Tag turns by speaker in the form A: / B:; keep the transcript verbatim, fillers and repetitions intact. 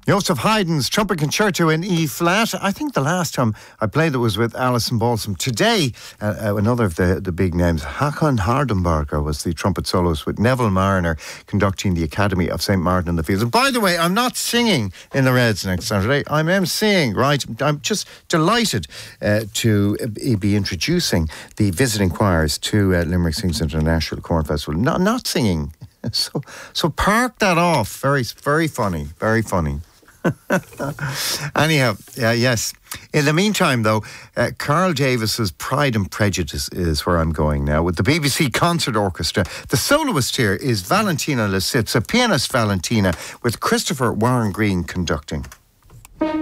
A: Joseph Haydn's Trumpet Concerto in E flat. I think the last time I played it was with Alison Balsam. Today, uh, uh, another of the, the big names, Håkon Hardenberger, was the trumpet soloist with Neville Mariner conducting the Academy of Saint Martin in the Fields. And by the way, I'm not singing in the Reds next Saturday. I'm emceeing, right? I'm just delighted uh, to be introducing the visiting choirs to uh, Limerick Sings International Corn Festival. Not, not singing. So, so park that off. Very, very funny. Very funny. Anyhow, uh, yes. In the meantime, though, uh, Carl Davis's Pride and Prejudice is where I'm going now with the B B C Concert Orchestra. The soloist here is Valentina Lisitsa, pianist Valentina, with Christopher Warren Green conducting.